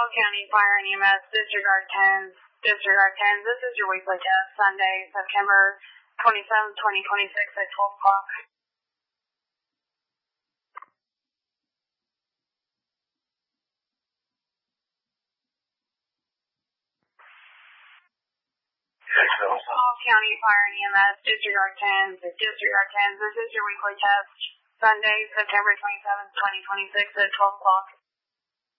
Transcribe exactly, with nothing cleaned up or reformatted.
County Fire and E M S, disregard tens, disregard tens. This is your weekly test, Sunday, September twenty-seventh, twenty twenty-six at twelve o'clock. All County Fire and E M S, disregard tens, disregard tens. This is your weekly test, Sunday, September twenty-seventh, twenty twenty-six at twelve o'clock.